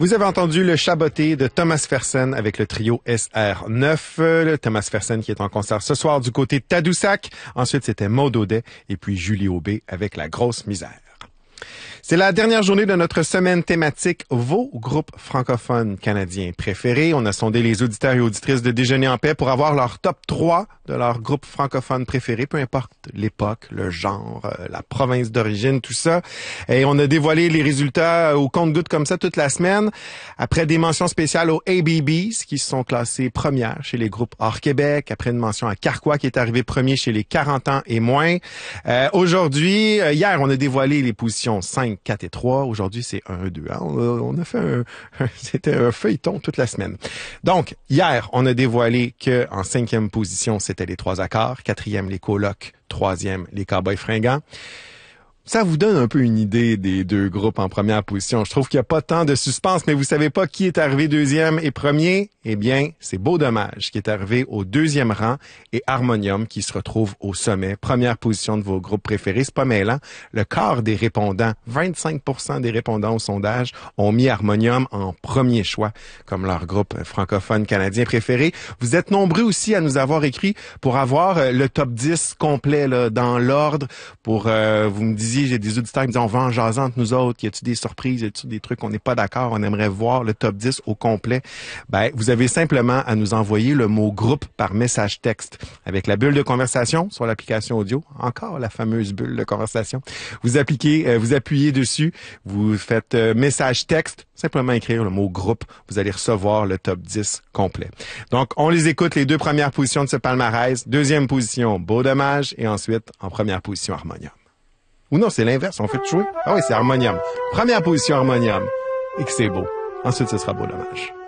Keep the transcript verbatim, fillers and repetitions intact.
Vous avez entendu le Chaboté de Thomas Fersen avec le trio S R neuf. Le Thomas Fersen qui est en concert ce soir du côté de Tadoussac. Ensuite, c'était Maud Audet et puis Julie Aubé avec La Grosse Misère. C'est la dernière journée de notre semaine thématique Vos groupes francophones canadiens préférés. On a sondé les auditeurs et auditrices de Déjeuner en paix pour avoir leur top trois de leurs groupes francophones préférés, peu importe l'époque, le genre, la province d'origine, tout ça. Et on a dévoilé les résultats au compte-gouttes comme ça toute la semaine. Après des mentions spéciales aux A B Bs qui se sont classés premières chez les groupes hors Québec. Après une mention à Carquois qui est arrivé premier chez les quarante ans et moins. Euh, aujourd'hui, hier, on a dévoilé les positions cinq, quatre et trois. Aujourd'hui, c'est un, deux. Hein? On a fait un, un c'était un feuilleton toute la semaine. Donc, hier, on a dévoilé que en cinquième position, c'était les Trois Accords. Quatrième, les Colocs. Troisième, les Cowboys Fringants. Ça vous donne un peu une idée des deux groupes en première position. Je trouve qu'il n'y a pas tant de suspense, mais vous savez pas qui est arrivé deuxième et premier? Eh bien, c'est Beau Dommage qui est arrivé au deuxième rang et Harmonium qui se retrouve au sommet. Première position de vos groupes préférés. C'est pas mêlant. Le quart des répondants, vingt-cinq pour cent des répondants au sondage ont mis Harmonium en premier choix comme leur groupe francophone canadien préféré. Vous êtes nombreux aussi à nous avoir écrit pour avoir le top dix complet là, dans l'ordre. Pour euh, vous me disiez, j'ai des auditeurs qui me disent on va en jasant entre nous autres. Y a-t-il des surprises? Y a-t-il des trucs on n'est pas d'accord? On aimerait voir le top dix au complet. Ben, vous avez simplement à nous envoyer le mot groupe par message texte avec la bulle de conversation sur l'application audio. Encore la fameuse bulle de conversation. Vous appliquez, euh, vous appuyez dessus, vous faites euh, message texte, simplement écrire le mot groupe. Vous allez recevoir le top dix complet. Donc, on les écoute les deux premières positions de ce palmarès. Deuxième position, Beau Dommage et ensuite, en première position, Harmonium. Ou non, c'est l'inverse, on fait jouer. Ah oui, c'est Harmonium. Première position, Harmonium. Et que c'est beau. Ensuite, ce sera Beau Dommage.